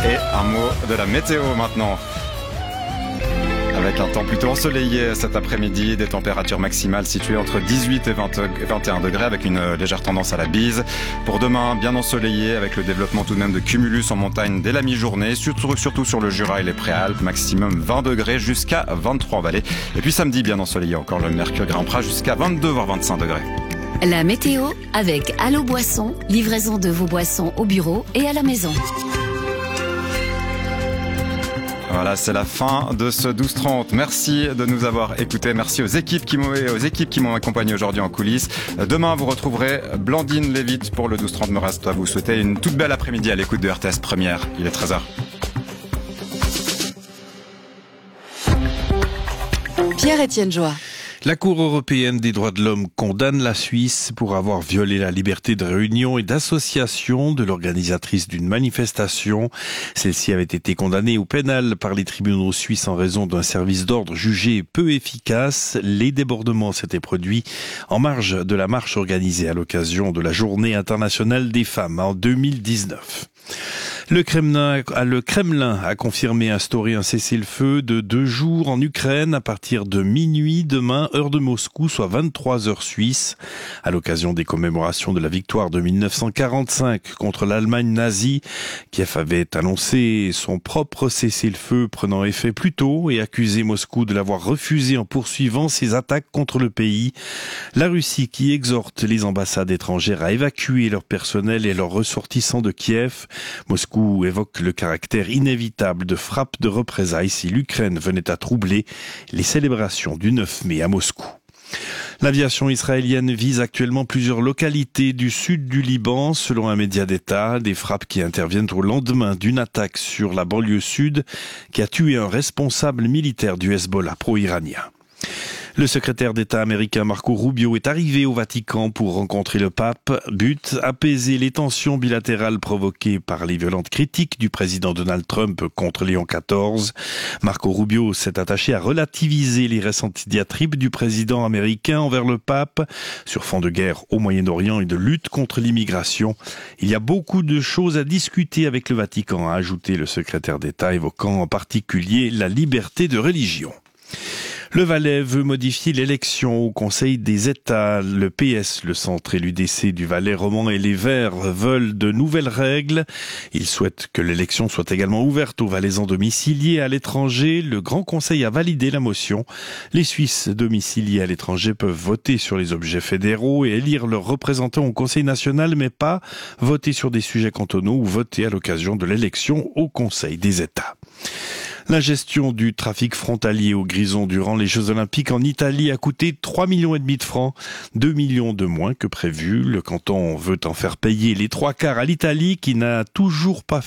Et un mot de la météo maintenant. Avec un temps plutôt ensoleillé cet après-midi, des températures maximales situées entre 18 et 21 degrés avec une légère tendance à la bise. Pour demain, bien ensoleillé avec le développement tout de même de cumulus en montagne dès la mi-journée, surtout sur le Jura et les Préalpes, maximum 20 degrés jusqu'à 23 en vallée. Et puis samedi, bien ensoleillé encore, le mercure grimpera jusqu'à 22 voire 25 degrés. La météo avec Allo Boisson, livraison de vos boissons au bureau et à la maison. Voilà, c'est la fin de ce 12-30. Merci de nous avoir écoutés. Merci aux équipes qui m'ont accompagné aujourd'hui en coulisses. Demain, vous retrouverez Blandine Lévite pour le 12-30. Me reste à vous souhaiter une toute belle après-midi à l'écoute de RTS Première. Il est 13h. Pierre-Étienne Joie. La Cour européenne des droits de l'homme condamne la Suisse pour avoir violé la liberté de réunion et d'association de l'organisatrice d'une manifestation. Celle-ci avait été condamnée au pénal par les tribunaux suisses en raison d'un service d'ordre jugé peu efficace. Les débordements s'étaient produits en marge de la marche organisée à l'occasion de la Journée internationale des femmes en 2019. Le Kremlin a confirmé instaurer un cessez-le-feu de 2 jours en Ukraine à partir de minuit demain, heure de Moscou, soit 23 heures suisse, à l'occasion des commémorations de la victoire de 1945 contre l'Allemagne nazie. Kiev avait annoncé son propre cessez-le-feu prenant effet plus tôt et accusé Moscou de l'avoir refusé en poursuivant ses attaques contre le pays. La Russie qui exhorte les ambassades étrangères à évacuer leur personnel et leurs ressortissants de Kiev. Moscou évoque le caractère inévitable de frappes de représailles si l'Ukraine venait à troubler les célébrations du 9 mai à Moscou. L'aviation israélienne vise actuellement plusieurs localités du sud du Liban, selon un média d'État. Des frappes qui interviennent au lendemain d'une attaque sur la banlieue sud qui a tué un responsable militaire du Hezbollah pro-iranien. Le secrétaire d'État américain Marco Rubio est arrivé au Vatican pour rencontrer le pape. But, apaiser les tensions bilatérales provoquées par les violentes critiques du président Donald Trump contre Léon XIV. Marco Rubio s'est attaché à relativiser les récentes diatribes du président américain envers le pape sur fond de guerre au Moyen-Orient et de lutte contre l'immigration. Il y a beaucoup de choses à discuter avec le Vatican, a ajouté le secrétaire d'État, évoquant en particulier la liberté de religion. Le Valais veut modifier l'élection au Conseil des États. Le PS, le centre et l'UDC du Valais roman et les Verts veulent de nouvelles règles. Ils souhaitent que l'élection soit également ouverte aux Valaisans domiciliés à l'étranger. Le Grand Conseil a validé la motion. Les Suisses domiciliés à l'étranger peuvent voter sur les objets fédéraux et élire leurs représentants au Conseil national, mais pas voter sur des sujets cantonaux ou voter à l'occasion de l'élection au Conseil des États. La gestion du trafic frontalier au Grison durant les Jeux Olympiques en Italie a coûté 3,5 millions de francs, 2 millions de moins que prévu. Le canton veut en faire payer les 3 quarts à l'Italie qui n'a toujours pas